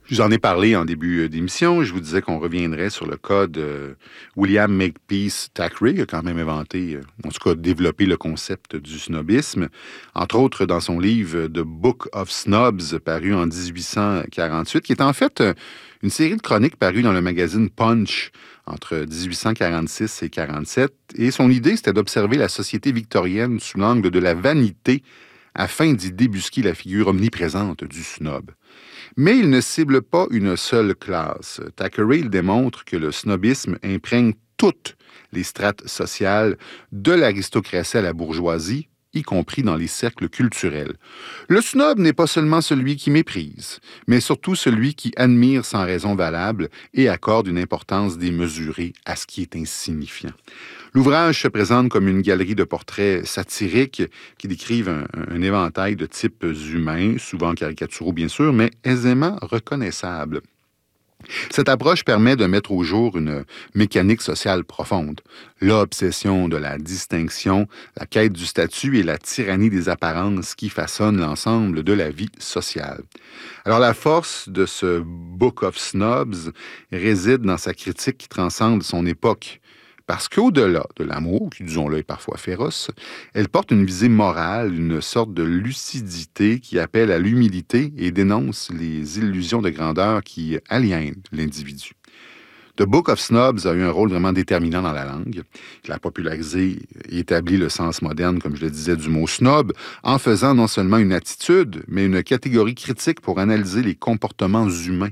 Je vous en ai parlé en début d'émission. Je vous disais qu'on reviendrait sur le cas de William Makepeace Thackeray, qui a quand même inventé, en tout cas développé le concept du snobisme. Entre autres, dans son livre The Book of Snobs, paru en 1848, qui est en fait une série de chroniques parues dans le magazine Punch entre 1846 et 47. Et son idée, c'était d'observer la société victorienne sous l'angle de la vanité afin d'y débusquer la figure omniprésente du snob. Mais il ne cible pas une seule classe. Thackeray démontre que le snobisme imprègne toutes les strates sociales, de l'aristocratie à la bourgeoisie, y compris dans les cercles culturels. Le snob n'est pas seulement celui qui méprise, mais surtout celui qui admire sans raison valable et accorde une importance démesurée à ce qui est insignifiant. L'ouvrage se présente comme une galerie de portraits satiriques qui décrivent un éventail de types humains, souvent caricaturaux bien sûr, mais aisément reconnaissables. Cette approche permet de mettre au jour une mécanique sociale profonde. L'obsession de la distinction, la quête du statut et la tyrannie des apparences qui façonnent l'ensemble de la vie sociale. Alors la force de ce Book of Snobs réside dans sa critique qui transcende son époque. Parce qu'au-delà de l'amour, qui, disons-le, est parfois féroce, elle porte une visée morale, une sorte de lucidité qui appelle à l'humilité et dénonce les illusions de grandeur qui aliènent l'individu. The Book of Snobs a eu un rôle vraiment déterminant dans la langue. Il a popularisé et établi le sens moderne, comme je le disais, du mot snob, en faisant non seulement une attitude, mais une catégorie critique pour analyser les comportements humains.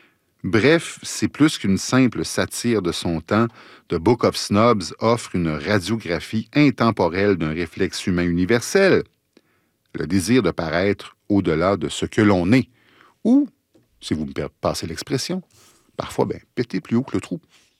Bref, c'est plus qu'une simple satire de son temps. The Book of Snobs offre une radiographie intemporelle d'un réflexe humain universel, le désir de paraître au-delà de ce que l'on est, ou, si vous me passez l'expression, parfois, péter plus haut que le trou.